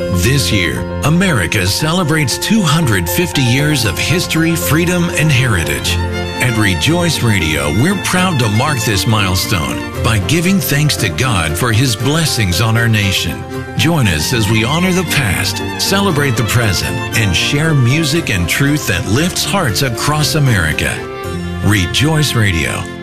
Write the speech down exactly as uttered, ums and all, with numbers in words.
This year, America celebrates two hundred fifty years of history, freedom, and heritage. At Rejoice Radio, we're proud to mark this milestone by giving thanks to God for His blessings on our nation. Join us as we honor the past, celebrate the present, and share music and truth that lifts hearts across America. Rejoice Radio,